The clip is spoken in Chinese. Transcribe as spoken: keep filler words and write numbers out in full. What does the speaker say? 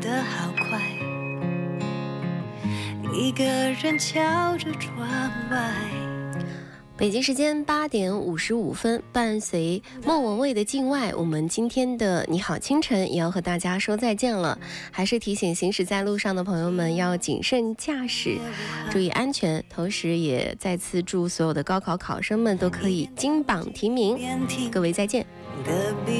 得好快，一个人瞧着窗外。 北京时间八点五十五分，伴随莫文蔚的《境外》，我们今天的你好清晨也要和大家说再见了。还是提醒行驶在路上的朋友们要谨慎驾驶，注意安全，同时也再次祝所有的高考考生们都可以金榜题名。各位再见。